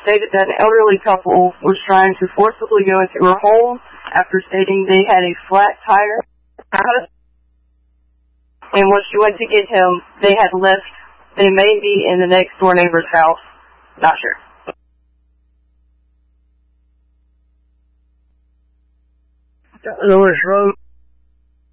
stated that an elderly couple was trying to forcibly go into her home after stating they had a flat tire. And when she went to get him, they had left. They may be in the next door neighbor's house. Not sure. Lewis Road.